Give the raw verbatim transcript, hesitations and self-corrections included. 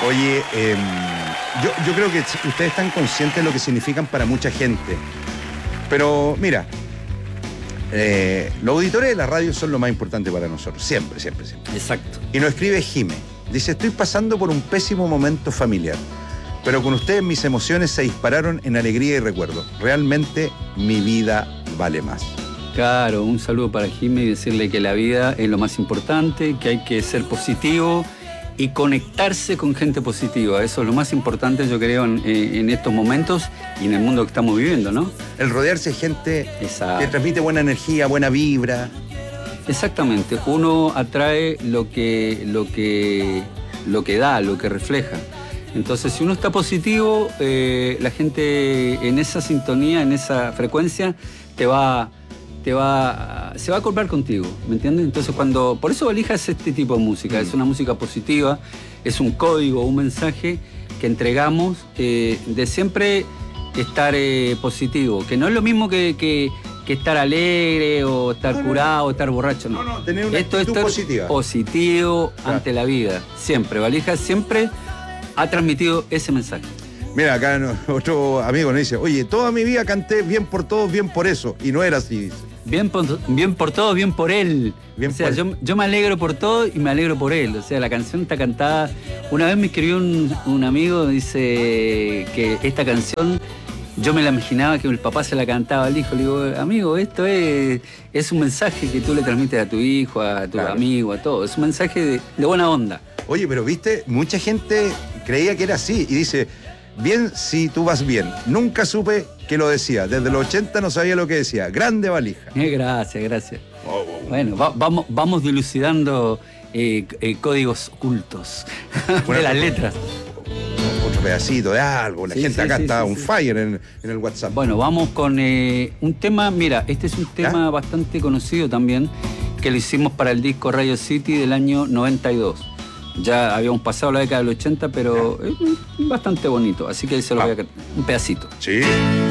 Oye, eh, yo, yo creo que ustedes están conscientes de lo que significan para mucha gente. Pero mira, eh, los auditores de la radio son lo más importante para nosotros. Siempre, siempre, siempre. Exacto. Y nos escribe Jime. Dice, estoy pasando por un pésimo momento familiar, pero con ustedes mis emociones se dispararon en alegría y recuerdo. Realmente mi vida vale más. Claro, un saludo para Jime y decirle que la vida es lo más importante, que hay que ser positivo y conectarse con gente positiva. Eso es lo más importante, yo creo, en, en estos momentos y en el mundo que estamos viviendo, ¿no? El rodearse de gente Exacto. que transmite buena energía, buena vibra. Exactamente. Uno atrae lo que, lo que, lo que da, lo que refleja. Entonces, si uno está positivo, eh, la gente en esa sintonía, en esa frecuencia, te va... Te va, se va a acoplar contigo, ¿me entiendes? Entonces cuando, por eso Valija es este tipo de música, mm. es una música positiva, es un código, un mensaje que entregamos eh, de siempre estar eh, positivo, que no es lo mismo que, que, que estar alegre o estar no, curado no. o estar borracho, no. No, no, tener una Esto actitud es positiva. positivo claro. ante la vida, siempre. Valija siempre ha transmitido ese mensaje. Mira, acá otro amigo nos dice, oye, toda mi vida canté bien por todos, bien por eso, y no era así, dice. Bien por, bien por todos, bien por él. Bien o sea, por... yo, yo me alegro por todo y me alegro por él. O sea, la canción está cantada. Una vez me escribió un, un amigo, dice que esta canción yo me la imaginaba que el papá se la cantaba al hijo. Le digo, amigo, esto es, es un mensaje que tú le transmites a tu hijo, a tu claro. amigo, a todo. Es un mensaje de, de buena onda. Oye, pero viste, mucha gente creía que era así y dice, bien si tú vas bien. Nunca supe que lo decía. Desde los ochenta no sabía lo que decía. Grande Valija. Eh, gracias, gracias. Oh, oh, oh. Bueno, va, vamos, vamos dilucidando eh, eh, códigos ocultos bueno, de las letras. Otro pedacito de algo. La sí, gente sí, acá sí, está sí, on sí. fire en, en el WhatsApp. Bueno, vamos con eh, un tema. Mira, este es un tema ¿Ah? bastante conocido también, que lo hicimos para el disco Radio City del año noventa y dos. Ya habíamos pasado la década del ochenta, pero es bastante bonito. Así que se lo voy a cantar. Un pedacito. Sí.